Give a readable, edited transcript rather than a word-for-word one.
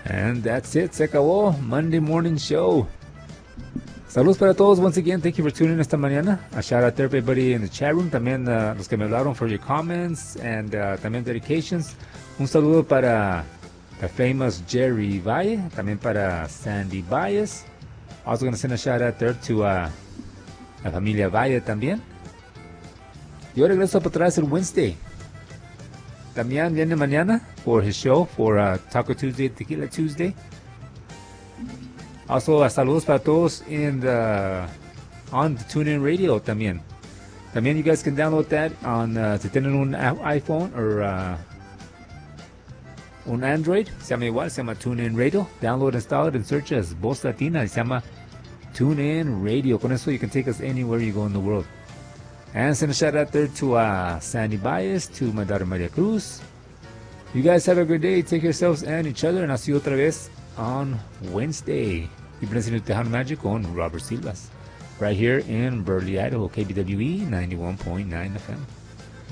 And that's it. Se acabó. Monday morning show. Saludos para todos. Once again, thank you for tuning in esta mañana. A shout out to everybody in the chat room. También los que me hablaron for your comments and también dedications. Un saludo para the famous Jerry Valle. También para Sandy Baez. Also going to send a shout out there to la familia Valle también. Yo regreso para atrás el Wednesday. También viene mañana for his show for Taco Tuesday, Tequila Tuesday. Also, saludos para todos on the TuneIn Radio también. También you guys can download that on si tienen un iPhone or un Android. Se llama igual, se llama TuneIn Radio. Download, install it, and search as Voz Latina. Se llama TuneIn Radio. Con eso you can take us anywhere you go in the world. And send a shout out there to Sandy Baez, to my daughter Maria Cruz. You guys have a great day. Take care of yourselves and each other. And I'll see you otra vez on Wednesday. You've been listening to Tejano Magic on Robert Silvas. Right here in Burley, Idaho, KBWE 91.9 FM.